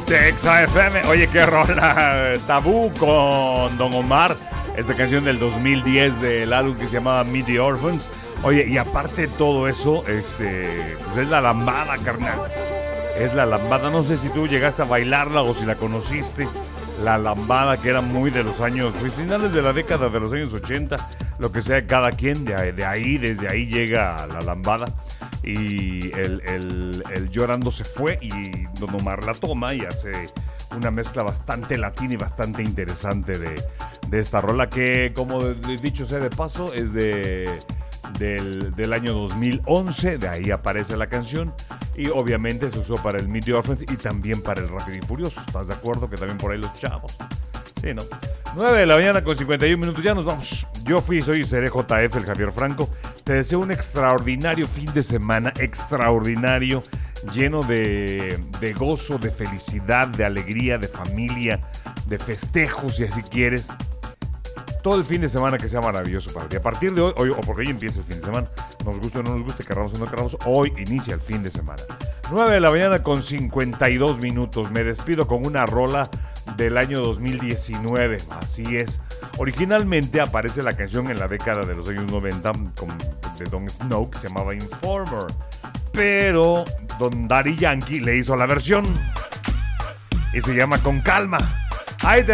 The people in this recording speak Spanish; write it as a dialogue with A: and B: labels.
A: de Exa FM. Oye, qué rola. Tabú con Don Omar. Esta canción del 2010 del álbum que se llamaba Meet the Orphans. Oye, y aparte de todo eso, pues es la lambada, carnal. Es la lambada. No sé si tú llegaste a bailarla o si la conociste. La lambada, que era muy de los años, pues finales de la década de los años 80, lo que sea cada quien, desde ahí llega la lambada. Y el Llorando se fue y Don Omar la toma y hace una mezcla bastante latina y bastante interesante de esta rola que, como dicho sea de paso, es del año 2011. De ahí aparece la canción y obviamente se usó para el Meet the Orphans y también para el Rápido y Furioso. ¿Estás de acuerdo que también por ahí los chavos? Sí, ¿no? 9 de la mañana con 51 minutos, ya nos vamos. Soy CRJF, el Javier Franco. Te deseo un extraordinario fin de semana, extraordinario, lleno de gozo, de felicidad, de alegría, de familia, de festejos, si así quieres. Todo el fin de semana que sea maravilloso para ti. A partir de hoy, o porque hoy empieza el fin de semana, nos guste o no nos guste, querramos o no querramos, hoy inicia el fin de semana. 9 de la mañana con 52 minutos. Me despido con una rola del año 2019. Así es. Originalmente aparece la canción en la década de los años 90 de Don Snow, que se llamaba Informer. Pero Don Daddy Yankee le hizo la versión y se llama Con Calma. Ahí te